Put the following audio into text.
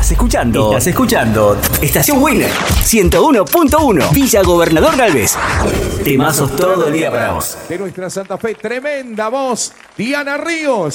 Estás escuchando Estación Winner 101.1 Villa Gobernador Galvez. Temazos todo el día para vos. De nuestra Santa Fe, tremenda voz, Diana Ríos.